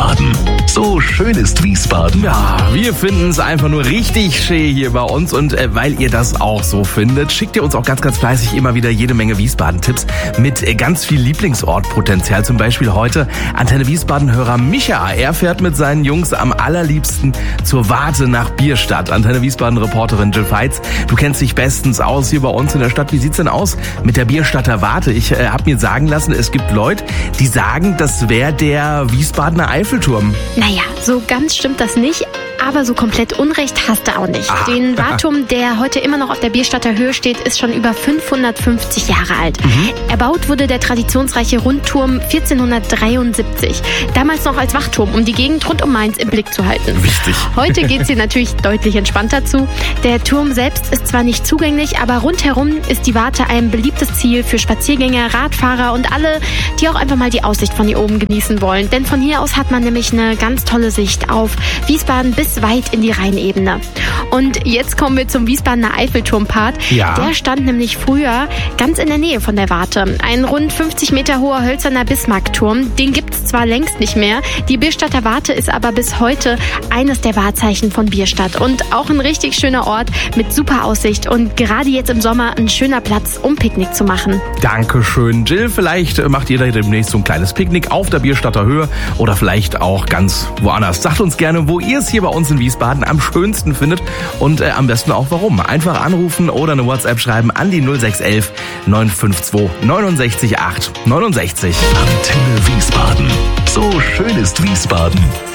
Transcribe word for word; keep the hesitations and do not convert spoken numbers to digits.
Wiesbaden. So schön ist Wiesbaden. Ja, wir finden es einfach nur richtig schön hier bei uns und äh, weil ihr das auch so findet, schickt ihr uns auch ganz, ganz fleißig immer wieder jede Menge Wiesbaden-Tipps mit äh, ganz viel Lieblingsortpotenzial. Zum Beispiel heute Antenne Wiesbaden-Hörer Micha. Er fährt mit seinen Jungs am allerliebsten zur Warte nach Bierstadt. Antenne Wiesbaden-Reporterin Jill Veits, du kennst dich bestens aus hier bei uns in der Stadt. Wie sieht's denn aus mit der Bierstadter Warte? Ich äh, habe mir sagen lassen, es gibt Leute, die sagen, das wäre der Wiesbadener Eiffelturm. Naja, so ganz stimmt das nicht. Aber so komplett Unrecht hast du auch nicht. Aha. Den Wartturm, der heute immer noch auf der Bierstadter Höhe steht, ist schon über fünfhundertfünfzig Jahre alt. Mhm. Erbaut wurde der traditionsreiche Rundturm vierzehnhundertdreiundsiebzig. Damals noch als Wachturm, um die Gegend rund um Mainz im Blick zu halten. Wichtig. Heute geht es hier natürlich deutlich entspannter zu. Der Turm selbst ist zwar nicht zugänglich, aber rundherum ist die Warte ein beliebtes Ziel für Spaziergänger, Radfahrer und alle, die auch einfach mal die Aussicht von hier oben genießen wollen. Denn von hier aus hat man nämlich eine ganz tolle Sicht auf Wiesbaden bis weit in die Rheinebene. Und jetzt kommen wir zum Wiesbadener Eiffelturm-Part. Ja. Der stand nämlich früher ganz in der Nähe von der Warte. Ein rund fünfzig Meter hoher hölzerner Bismarckturm. Den gibt es zwar längst nicht mehr. Die Bierstadter Warte ist aber bis heute eines der Wahrzeichen von Bierstadt. Und auch ein richtig schöner Ort mit super Aussicht. Und gerade jetzt im Sommer ein schöner Platz, um Picknick zu machen. Dankeschön, Jill. Vielleicht macht ihr da demnächst so ein kleines Picknick auf der Bierstadter Höhe oder vielleicht auch ganz woanders. Sagt uns gerne, wo ihr es hier bei uns in Wiesbaden am schönsten findet und äh, am besten auch warum. Einfach anrufen oder eine WhatsApp schreiben an die null sechs eins eins neun fünf zwei neun sechs acht neun sechs. Antenne Wiesbaden. So schön ist Wiesbaden.